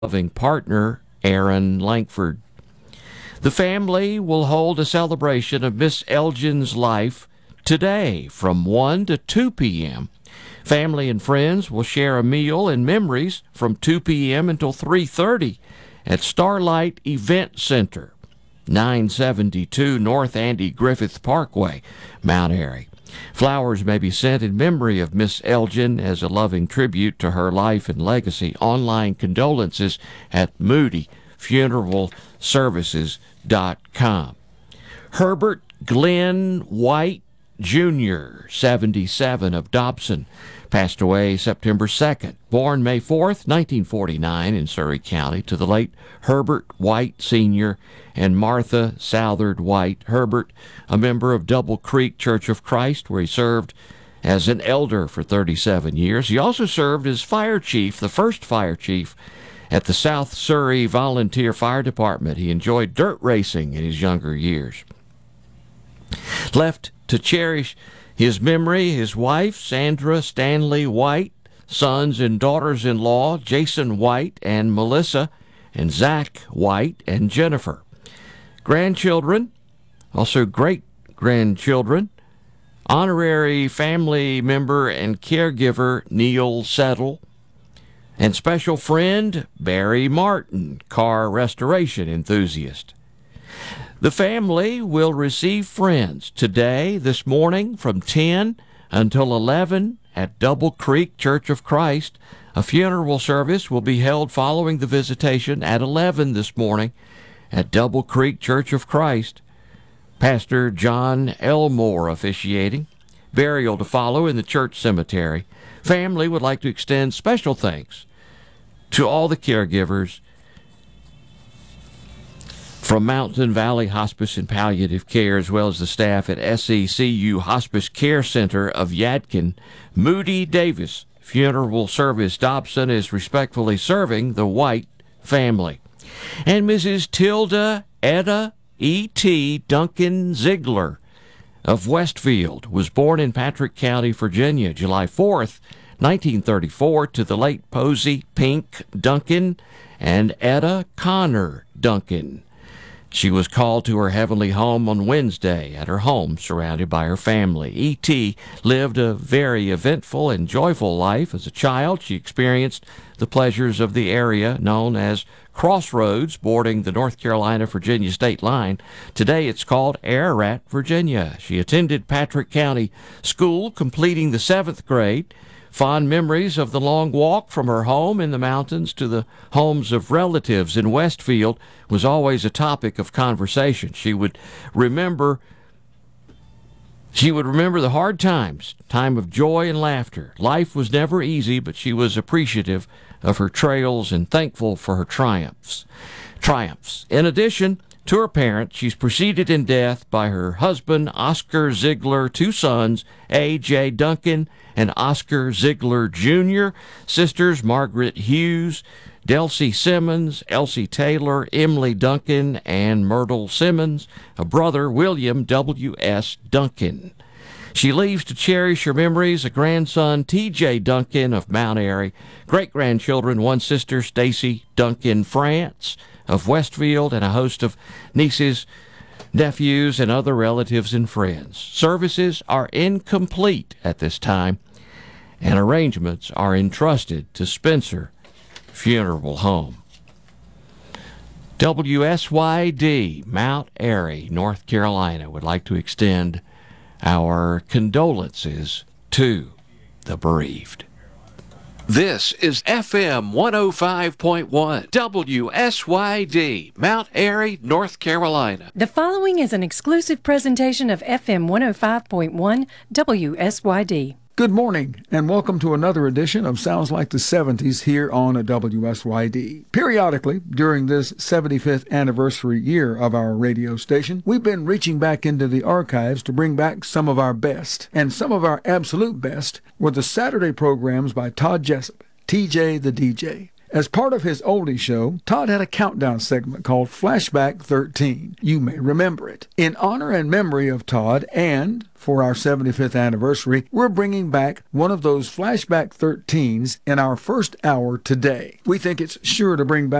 loving partner, Aaron Langford. The family will hold a celebration of Miss Elgin's life today from 1 to 2 p.m. Family and friends will share a meal and memories from 2 p.m. until 3:30 at Starlight Event Center, 972 North Andy Griffith Parkway, Mount Airy. Flowers may be sent in memory of Miss Elgin as a loving tribute to her life and legacy. Online condolences at moodyfuneralservices.com. Herbert Glenn White Jr., 77, of Dobson, passed away September 2nd. Born May 4th, 1949 in Surrey County to the late Herbert White Sr. and Martha Southard White. Herbert, a member of Double Creek Church of Christ, where he served as an elder for 37 years. He also served as fire chief, the first fire chief at the South Surrey Volunteer Fire Department. He enjoyed dirt racing in his younger years. Left to cherish his memory, his wife, Sandra Stanley White, sons and daughters-in-law, Jason White and Melissa, and Zach White and Jennifer. Grandchildren, also great-grandchildren, honorary family member and caregiver Neil Settle, and special friend Barry Martin, car restoration enthusiast. The family will receive friends today, this morning, from 10 until 11 at Double Creek Church of Christ. A funeral service will be held following the visitation at 11 this morning at Double Creek Church of Christ. Pastor John Elmore officiating. Burial to follow in the church cemetery. Family would like to extend special thanks to all the caregivers from Mountain Valley Hospice and Palliative Care, as well as the staff at SECU Hospice Care Center of Yadkin. Moody Davis Funeral Service Dobson is respectfully serving the White family. And Mrs. Tilda Etta E.T. Duncan Ziegler of Westfield was born in Patrick County, Virginia, July 4th, 1934, to the late Posey Pink Duncan and Etta Connor Duncan. She was called to her heavenly home on Wednesday at her home, surrounded by her family. E.T. lived a very eventful and joyful life. As a child, she experienced the pleasures of the area known as Crossroads, bordering the North Carolina-Virginia state line. Today it's called Ararat, Virginia. She attended Patrick County School, completing the 7th grade. Fond memories of the long walk from her home in the mountains to the homes of relatives in Westfield was always a topic of conversation. She would remember the hard times, time of joy and laughter. Life was never easy, but she was appreciative of her trails and thankful for her triumphs. In addition to her parents, she's preceded in death by her husband, Oscar Ziegler, 2 sons, A.J. Duncan and Oscar Ziegler Jr., sisters Margaret Hughes, Delcy Simmons, Elsie Taylor, Emily Duncan, and Myrtle Simmons, a brother, William W.S. Duncan. She leaves to cherish her memories a grandson, T.J. Duncan of Mount Airy, great-grandchildren, 1 sister, Stacy Duncan France of Westfield, and a host of nieces, nephews, and other relatives and friends. Services are incomplete at this time, and arrangements are entrusted to Spencer Funeral Home. WSYD, Mount Airy, North Carolina, would like to extend our condolences to the bereaved. This is FM 105.1 WSYD, Mount Airy, North Carolina. The following is an exclusive presentation of FM 105.1 WSYD. Good morning, and welcome to another edition of Sounds Like the 70s here on a WSYD. Periodically, during this 75th anniversary year of our radio station, we've been reaching back into the archives to bring back some of our best. And some of our absolute best were the Saturday programs by Todd Jessup, TJ the DJ. As part of his oldie show, Todd had a countdown segment called Flashback 13. You may remember it. In honor and memory of Todd and for our 75th anniversary, we're bringing back one of those Flashback 13s in our first hour today. We think it's sure to bring back